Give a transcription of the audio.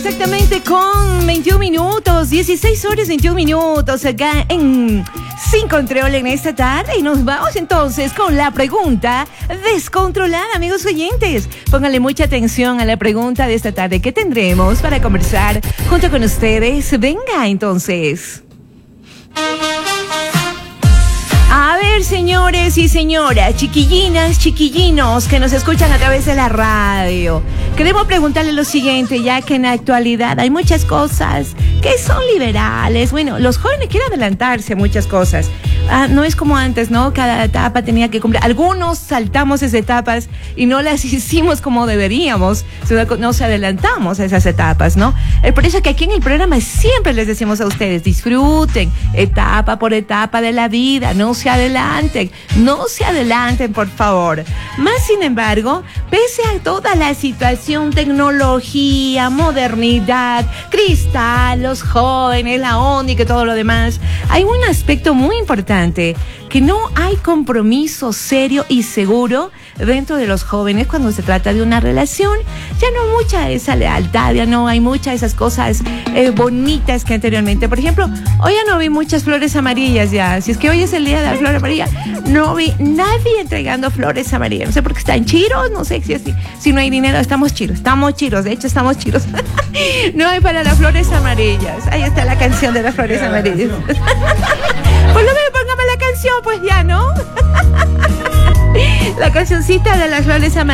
Exactamente con 21 minutos, 16 horas 21 minutos acá en Sin Control en esta tarde. Y nos vamos entonces con la pregunta descontrolada, amigos oyentes. Pónganle mucha atención a la pregunta de esta tarde que tendremos para conversar junto con ustedes. Venga entonces. A ver, señores y señoras, chiquillinas, chiquillinos que nos escuchan a través de la radio, queremos preguntarle lo siguiente, ya que en la actualidad hay muchas cosas que son liberales. Bueno, los jóvenes quieren adelantarse a muchas cosas. No es como antes, ¿no? Cada etapa tenía que cumplir. Algunos saltamos esas etapas y no las hicimos como deberíamos. Nos adelantamos a esas etapas, ¿no? Por eso que aquí en el programa siempre les decimos a ustedes, disfruten etapa por etapa de la vida, no se adelanten, por favor. Más sin embargo, pese a toda la situación, tecnología, modernidad, cristal, los jóvenes, la onda y que todo lo demás, hay un aspecto muy importante, que no hay compromiso serio y seguro dentro de los jóvenes cuando se trata de una relación. Ya no mucha esa lealtad, ya no hay muchas esas cosas bonitas que anteriormente. Por ejemplo, hoy ya no vi muchas flores amarillas ya. Si es que hoy es el día de la flor amarilla, no vi nadie entregando flores amarillas. No sé por qué están chiros, no sé si no hay dinero. Estamos chiros, de hecho estamos chiros. No hay para las flores amarillas. Ahí está la canción de las flores amarillas. Por lo menos póngame la canción, pues ya, ¿no? La cancioncita de las flores amarillas.